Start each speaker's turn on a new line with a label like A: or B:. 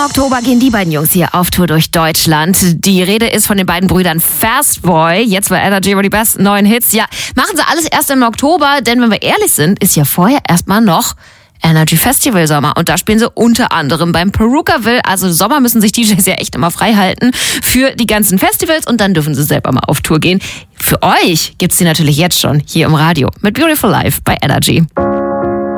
A: Oktober gehen die beiden Jungs hier auf Tour durch Deutschland. Die Rede ist von den beiden Brüdern Fastboy. Jetzt bei Energy über die besten neuen Hits. Ja, machen sie alles erst im Oktober, denn wenn wir ehrlich sind, ist ja vorher erstmal noch Energy Festival Sommer. Und da spielen sie unter anderem beim Perukaville. Also Sommer müssen sich DJs ja echt immer frei halten für die ganzen Festivals und dann dürfen sie selber mal auf Tour gehen. Für euch gibt's die natürlich jetzt schon hier im Radio mit Beautiful Life bei Energy.